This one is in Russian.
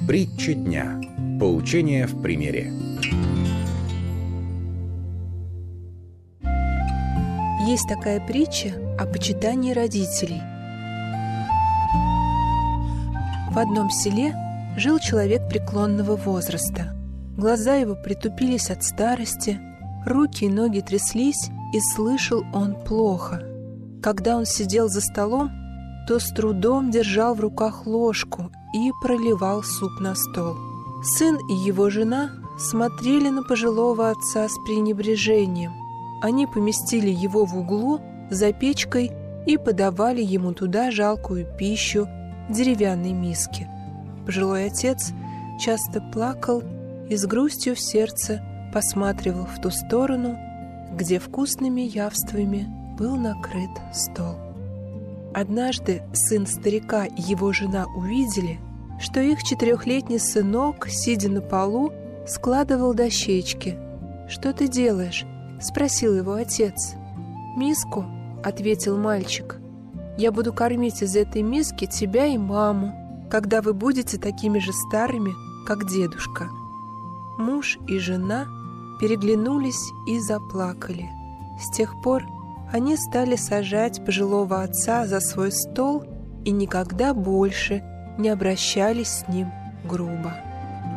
Притча дня. Поучение в примере. Есть такая притча о почитании родителей. В одном селе жил человек преклонного возраста. Глаза его притупились от старости, руки и ноги тряслись, и слышал он плохо. Когда он сидел за столом, то с трудом держал в руках ложку и проливал суп на стол. Сын и его жена смотрели на пожилого отца с пренебрежением. Они поместили его в углу за печкой и подавали ему туда жалкую пищу в деревянной миске. Пожилой отец часто плакал и с грустью в сердце посматривал в ту сторону, где вкусными явствами был накрыт стол. Однажды сын старика и его жена увидели, что их 4-летний сынок, сидя на полу, складывал дощечки. «Что ты делаешь?» — спросил его отец. «Миску», — ответил мальчик. «Я буду кормить из этой миски тебя и маму, когда вы будете такими же старыми, как дедушка». Муж и жена переглянулись и заплакали. С тех пор они стали сажать пожилого отца за свой стол и никогда больше не обращались с ним грубо.